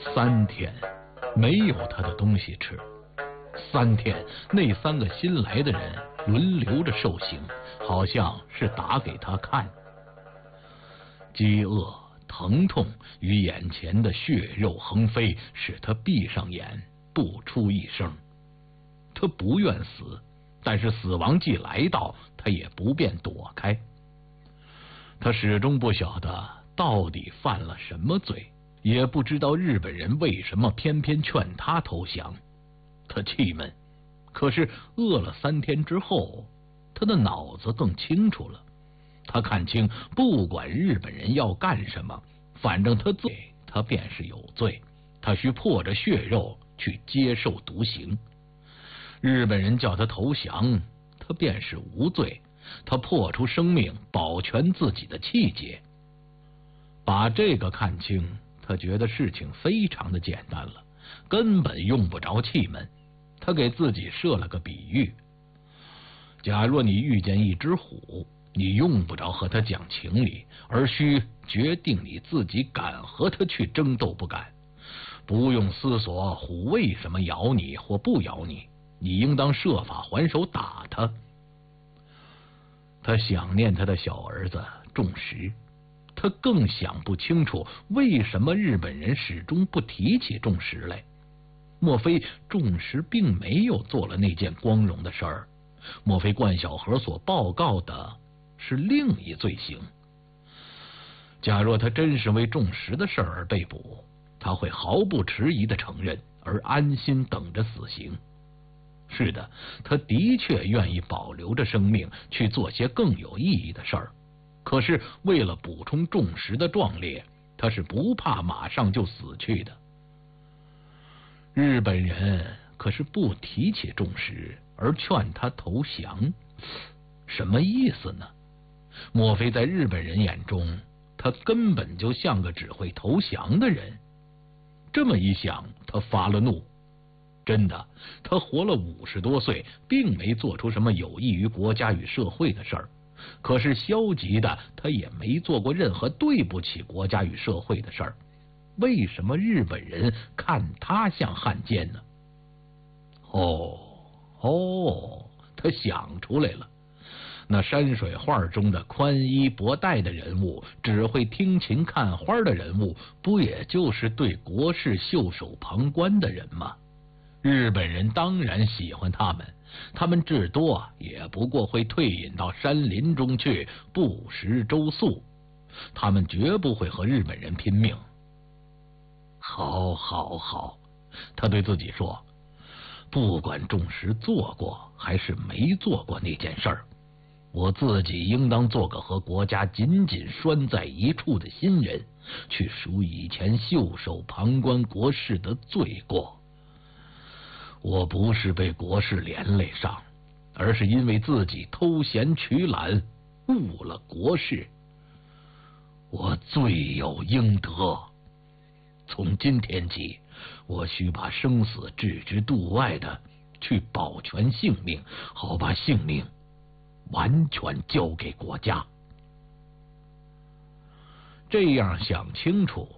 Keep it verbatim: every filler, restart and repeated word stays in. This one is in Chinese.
三天没有他的东西吃，三天那三个新来的人轮流着受刑，好像是打给他看。饥饿、疼痛与眼前的血肉横飞，使他闭上眼不出一声。他不愿死，但是死亡既来到，他也不便躲开。他始终不晓得到底犯了什么罪，也不知道日本人为什么偏偏劝他投降。他气闷，可是饿了三天之后，他的脑子更清楚了。他看清，不管日本人要干什么，反正他罪，他便是有罪，他需迫着血肉去接受毒刑。日本人叫他投降，他便是无罪，他破出生命保全自己的气节。把这个看清，他觉得事情非常的简单了，根本用不着气闷。他给自己设了个比喻：假若你遇见一只虎，你用不着和他讲情理，而需决定你自己敢和他去争斗不敢，不用思索虎为什么咬你或不咬你，你应当设法还手打他。他想念他的小儿子仲石，他更想不清楚为什么日本人始终不提起仲石来。莫非仲石并没有做了那件光荣的事儿？莫非冠晓荷所报告的是另一罪行？假若他真是为仲石的事而被捕，他会毫不迟疑地承认，而安心等着死刑。是的，他的确愿意保留着生命去做些更有意义的事儿，可是为了补充仲石的壮烈，他是不怕马上就死去的。日本人可是不提起仲石而劝他投降，什么意思呢？莫非在日本人眼中，他根本就像个只会投降的人？这么一想，他发了怒。真的，他活了五十多岁，并没做出什么有益于国家与社会的事儿。可是消极的，他也没做过任何对不起国家与社会的事儿。为什么日本人看他像汉奸呢？哦哦，他想出来了。那山水画中的宽衣博带的人物，只会听琴看花的人物，不也就是对国事袖手旁观的人吗？日本人当然喜欢他们，他们至多也不过会退隐到山林中去，不食周粟，他们绝不会和日本人拼命。好好好，他对自己说，不管仲石做过还是没做过那件事儿，我自己应当做个和国家紧紧拴在一处的新人，去赎以前袖手旁观国事的罪过。我不是被国事连累上，而是因为自己偷闲取懒，误了国事。我罪有应得。从今天起，我需把生死置之度外的去保全性命，好把性命完全交给国家。这样想清楚，